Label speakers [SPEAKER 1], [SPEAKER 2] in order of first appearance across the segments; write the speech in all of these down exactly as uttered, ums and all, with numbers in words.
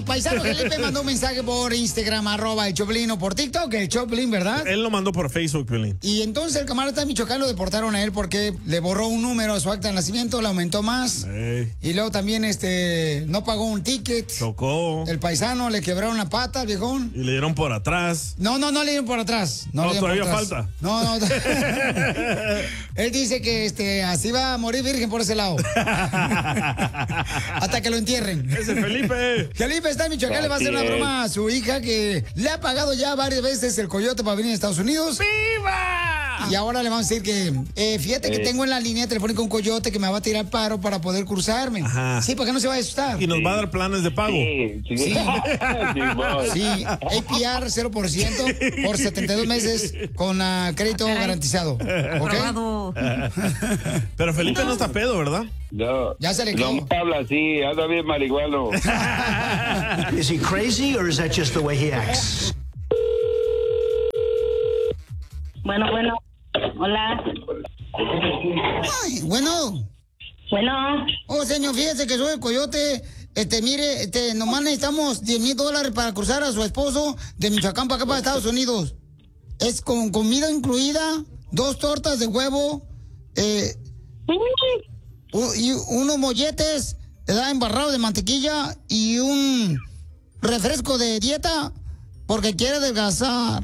[SPEAKER 1] paisano Felipe mandó un mensaje por Instagram, arroba el Choplin, o por TikTok, el Choplin, ¿verdad?
[SPEAKER 2] Él lo mandó por Facebook, Piolín.
[SPEAKER 1] Y entonces el camarada de Michoacán lo deportaron a él porque le borró un número a su acta de nacimiento, le aumentó más.
[SPEAKER 2] Ey.
[SPEAKER 1] Y luego también este no pagó un ticket.
[SPEAKER 2] Chocó.
[SPEAKER 1] El paisano le quebraron la pata al viejón.
[SPEAKER 2] Y le dieron por atrás.
[SPEAKER 1] No, no, no le dieron por atrás. No,
[SPEAKER 2] No,
[SPEAKER 1] le dieron
[SPEAKER 2] todavía
[SPEAKER 1] por atrás.
[SPEAKER 2] falta.
[SPEAKER 1] No, no. Él dice que este así va a morir virgen por ese lado. Hasta que lo entierren.
[SPEAKER 2] Ese Felipe.
[SPEAKER 1] Felipe está en Michoacán, le va a hacer una broma a su hija que le ha pagado ya varias veces el coyote para venir a Estados Unidos.
[SPEAKER 2] ¡Viva!
[SPEAKER 1] Y ahora le vamos a decir que, eh, fíjate que
[SPEAKER 3] Eh.
[SPEAKER 1] tengo en la línea telefónica un coyote que me va a tirar paro para poder cruzarme.
[SPEAKER 2] Ajá.
[SPEAKER 1] Sí, para que no se vaya a asustar.
[SPEAKER 2] Y nos va a dar planes de pago.
[SPEAKER 3] Sí, sí.
[SPEAKER 1] Sí.
[SPEAKER 3] Simón.
[SPEAKER 1] Sí, A P R cero por ciento por setenta y dos meses con ah, crédito garantizado. ¿Ok?
[SPEAKER 4] Probado.
[SPEAKER 2] Pero Felipe no está pedo, ¿verdad?
[SPEAKER 3] No,
[SPEAKER 1] Ya se le
[SPEAKER 3] no
[SPEAKER 1] quedó.
[SPEAKER 3] me habla así, anda bien marihuano.
[SPEAKER 5] Is he crazy or is that just the way he acts?
[SPEAKER 6] Bueno, bueno. Hola.
[SPEAKER 1] Ay, bueno.
[SPEAKER 6] Bueno.
[SPEAKER 1] Oh, señor, fíjese que soy el coyote. Este, mire, este, nomás necesitamos diez mil dólares para cruzar a su esposo de Michoacán para acá, para Estados Unidos. Es con comida incluida, dos tortas de huevo, eh, u- y unos molletes, ¿verdad? Embarrados de mantequilla y un refresco de dieta porque quiere adelgazar.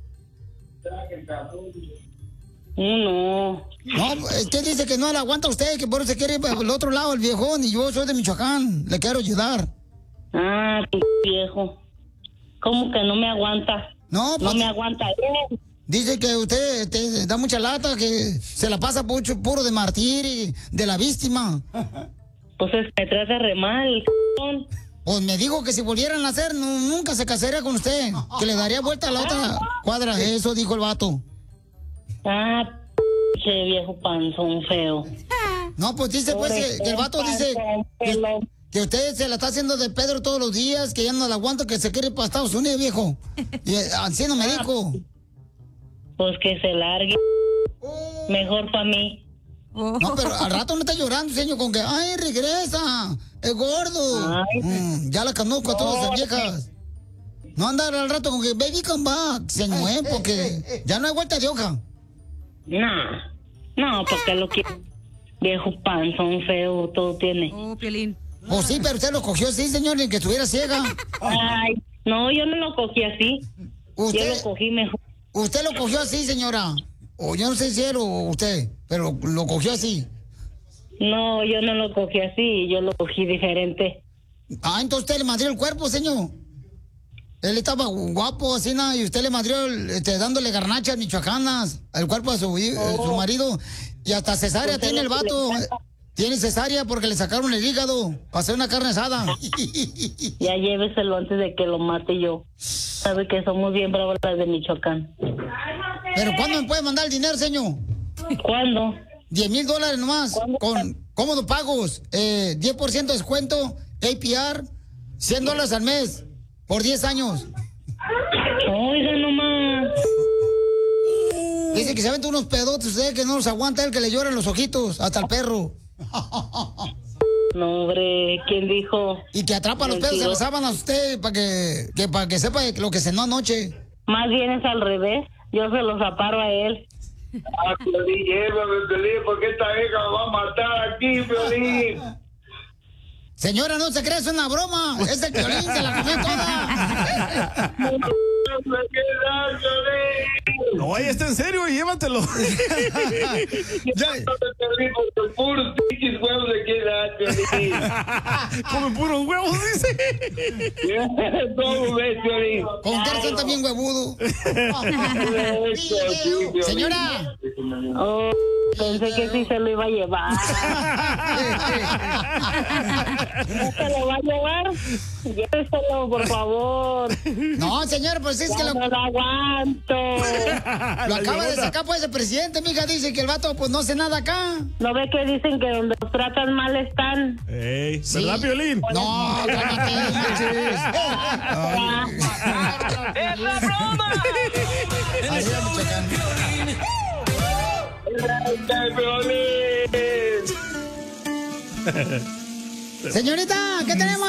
[SPEAKER 6] No.
[SPEAKER 1] No, es que dice que no le aguanta a usted, que por eso se quiere ir para el otro lado, el viejón, y yo soy de Michoacán, le quiero ayudar.
[SPEAKER 6] Ah, p viejo. ¿Cómo que no me aguanta?
[SPEAKER 1] No,
[SPEAKER 6] No
[SPEAKER 1] pues,
[SPEAKER 6] me aguanta él.
[SPEAKER 1] dice que usted te da mucha lata, que se la pasa mucho, puro de martir y de la víctima.
[SPEAKER 6] Pues es que me trata re mal, c******.
[SPEAKER 1] Pues me dijo que si volvieran a hacer, no, nunca se casaría con usted, que le daría vuelta a la otra cuadra, eso dijo el vato.
[SPEAKER 6] Ah, che viejo panzón feo.
[SPEAKER 1] No, pues dice pues que, que el vato dice que, que usted se la está haciendo de Pedro todos los días, que ya no la aguanta, que se quiere ir para Estados Unidos, viejo. Y eh, así no me dijo.
[SPEAKER 6] Pues que se largue. Mejor para mí.
[SPEAKER 1] No, pero al rato no está llorando, señor, con que, ay, regresa, es gordo.
[SPEAKER 6] Ay.
[SPEAKER 1] Mm, ya la conozco a todas las viejas. No andar al rato con que, baby, come back, señor, eh, porque ya no hay vuelta de hoja.
[SPEAKER 6] No. No, porque lo quiero. Viejo panzón feo, todo tiene.
[SPEAKER 4] Oh, Piolín.
[SPEAKER 1] Pues sí, pero usted lo cogió así, señor, ni que estuviera ciega.
[SPEAKER 6] Ay, no, yo no lo cogí así. Yo
[SPEAKER 1] Usted,
[SPEAKER 6] lo cogí mejor.
[SPEAKER 1] usted lo cogió así, señora. O yo no sé si él o usted, pero lo cogió así.
[SPEAKER 6] No, yo no lo cogí así, yo lo cogí diferente.
[SPEAKER 1] Ah, entonces usted le madrió el cuerpo, señor. Él estaba guapo, así, ¿no? Y usted le madrió, el- este, dándole garnachas michoacanas al cuerpo de su, hi- eh, su marido. Y hasta cesárea
[SPEAKER 6] Usted
[SPEAKER 1] tiene el
[SPEAKER 6] lo que le
[SPEAKER 1] vato.
[SPEAKER 6] encanta.
[SPEAKER 1] Tiene cesárea porque le sacaron el hígado para hacer una carne asada.
[SPEAKER 6] Ya lléveselo antes de que lo mate yo. Sabe que somos bien bravas las de Michoacán.
[SPEAKER 1] Pero ¿cuándo me puede mandar el dinero, señor?
[SPEAKER 6] ¿Cuándo?
[SPEAKER 1] diez mil dólares nomás,
[SPEAKER 6] ¿Cuándo?
[SPEAKER 1] con cómodos pagos, eh, diez por ciento de descuento, A P R, cien dólares al mes, por diez años.
[SPEAKER 6] Oiga nomás.
[SPEAKER 1] Dice que se aventa unos pedotes, usted que no los aguanta, él que le lloran los ojitos, hasta el perro.
[SPEAKER 6] No, hombre, ¿quién dijo?
[SPEAKER 1] Y que atrapa los pedos en las sábanas usted para que, que, para que sepa lo que cenó anoche.
[SPEAKER 6] Más bien es al revés. Yo se los aparo a él.
[SPEAKER 3] Ah, Piolín, llévame, Piolín, porque esta hija me va a matar aquí, Piolín.
[SPEAKER 1] Señora, no se cree, es una broma. Es el Piolín, se la comió toda.
[SPEAKER 3] No me queda, Piolín.
[SPEAKER 2] No, ahí está en serio, llévatelo.
[SPEAKER 1] Ya-
[SPEAKER 3] Piolín, porque puros pinches huevos de queda, Piolín.
[SPEAKER 2] Come puros huevos, dice.
[SPEAKER 3] ¿Cómo ves, Piolín?
[SPEAKER 1] Con que eres también huevudo.
[SPEAKER 3] Eso, sí, Piolín.
[SPEAKER 1] Señora.
[SPEAKER 6] Oh, pensé que sí se lo iba a llevar. ¿No se lo va a llevar? Lléveselo, por favor.
[SPEAKER 1] No, señora, pues es que
[SPEAKER 6] Ya
[SPEAKER 1] lo,
[SPEAKER 6] no lo aguanto.
[SPEAKER 1] lo acaba de sacar pues el presidente, mija, dice que el vato pues no hace nada acá.
[SPEAKER 6] ¿No ve que dicen que donde los tratan mal están?
[SPEAKER 2] Ey,
[SPEAKER 1] Sí.
[SPEAKER 2] ¿verdad, Piolín?
[SPEAKER 1] No, cálmate, manches.
[SPEAKER 7] ¡Es la broma!
[SPEAKER 1] Arriba, Michoacán.
[SPEAKER 3] ¡Ay, Piolín!
[SPEAKER 1] Señorita, ¿qué tenemos?